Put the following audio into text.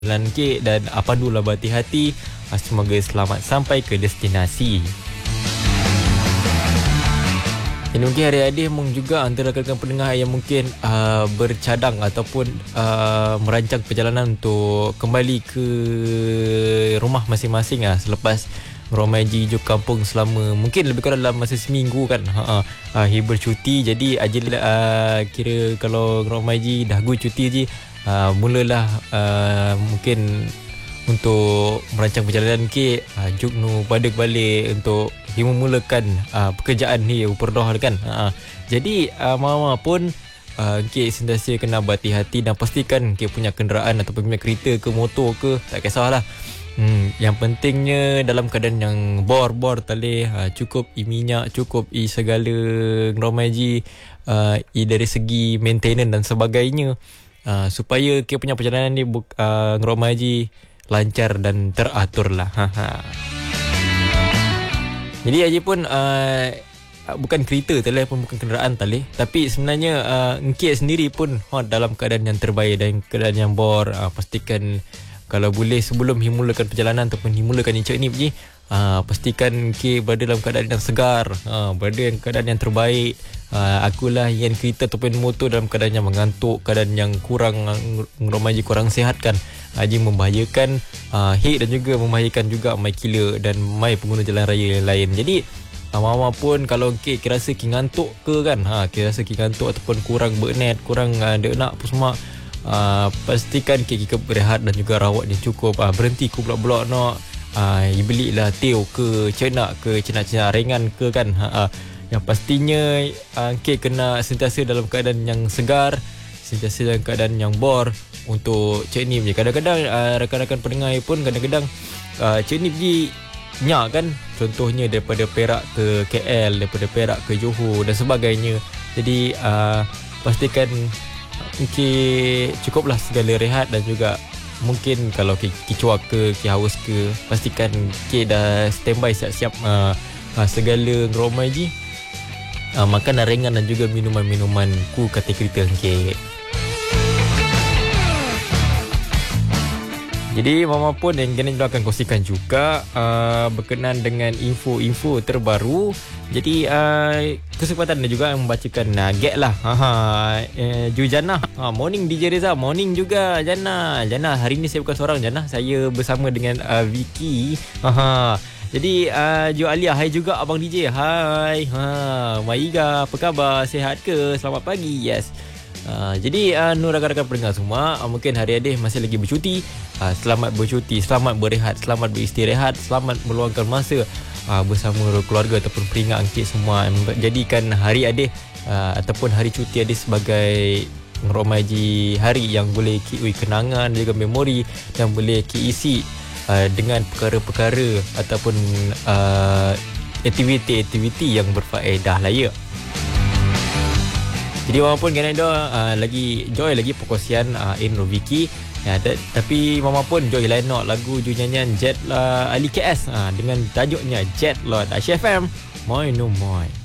K dan pandulah berhati-hati. Semoga selamat sampai ke destinasi. Ini mungkin hari-hari mungkin juga antara rakan pendengar yang mungkin bercadang ataupun merancang perjalanan untuk kembali ke rumah masing-masing selepas Ngeruah Haji Hijau Kampung selama mungkin lebih kurang dalam masa seminggu kan. Bercuti. Jadi kira kalau Ngeruah Haji dah cuti je, mulalah mungkin untuk merancang perjalanan ke juk nu balik untuk memulakan pekerjaan ni uperdah kan. Jadi mama pun sentiasa kena berhati-hati dan pastikan punya kenderaan ataupun punya kereta ke motor ke tak kisahlah. Yang pentingnya dalam keadaan yang bor tali, cukup minyak, cukup segala Ngeruah Haji dari segi maintenance dan sebagainya, supaya punya perjalanan ni Ngeruah Haji lancar dan teratur lah. Jadi Haji pun bukan kereta tali pun bukan kenderaan tali, tapi sebenarnya Encik sendiri pun dalam keadaan yang terbaik dan keadaan yang bor. Pastikan kalau boleh sebelum himulakan perjalanan ataupun himulakan Encik ni pergi, pastikan berada dalam keadaan yang segar, berada dalam keadaan yang terbaik. Akulah yang kereta ataupun motor dalam keadaan yang mengantuk, keadaan yang kurang Ngeruah Haji kurang sihat kan. Haji membahayakan head dan juga membahayakan juga mai killer dan mai pengguna jalan raya yang lain. Jadi mama pun kalau rasa ngantuk ke kan, rasa ngantuk ataupun kurang bernet, kurang nak apa semua, pastikan kita berehat dan juga rawat yang cukup. Berhenti ku blok-blok nak belilah teo ke cenak ringan ke kan. Yang pastinya kena sentiasa dalam keadaan yang segar, sentiasa dalam keadaan yang bor untuk cik ni punya. Kadang-kadang rakan-rakan pendengar pun kadang-kadang cik ni pergi nyak kan, contohnya daripada Perak ke KL, daripada Perak ke Johor dan sebagainya. Jadi pastikan cukuplah segala rehat dan juga mungkin kalau kicuak ke haus ke, pastikan dah standby siap-siap segala Ngeruah Haji, makanan ringan dan juga minuman-minuman ku kata kereta Jadi mama pun yang kena juga akan kongsikan juga berkenaan dengan info-info terbaru. Jadi kesempatan dia juga membacakan get lah. Ju Jannah, morning DJ Reza, morning juga Jannah. Hari ni saya bukan seorang Jannah, saya bersama dengan Vicky. Jadi Ju Alia, hai juga abang DJ. Hai. Maiga, apa khabar? Sihat ke? Selamat pagi. Yes. Jadi rakan-rakan pendengar semua, mungkin hari-hari masih lagi bercuti. Selamat bercuti, selamat berehat, selamat beristirahat, selamat meluangkan masa bersama keluarga ataupun peringat Encik semua. Jadikan hari adik ataupun hari cuti adik sebagai Ngeruah Haji hari yang boleh kenangan dan juga memori, dan boleh isi dengan perkara-perkara ataupun aktiviti-aktiviti yang berfaedah lah ya. Jadi walaupun Canada lagi joy lagi perkongsian Inro Vicky, tapi mama pun joy lain nak lagu nyanyian Jet Ali KS dengan tajuknya Jet lah. Asia FM Moi no Moi.